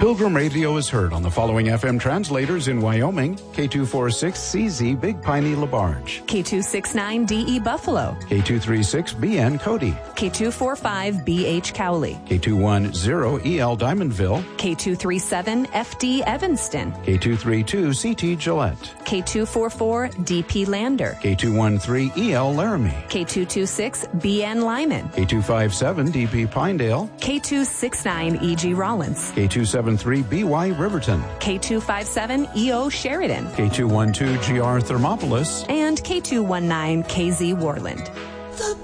Pilgrim Radio is heard on the following FM translators in Wyoming: K246CZ Big Piney LaBarge, K269DE Buffalo, K236BN Cody, K245BH Cowley, K210EL Diamondville, K237FD Evanston, K232CT Gillette, K244DP Lander, K213EL Laramie, K226BN Lyman, K257DP Pinedale, K269EG Rollins, K273BY Riverton, K257EO Sheridan, K212GR Thermopolis, and K219KZ Warland.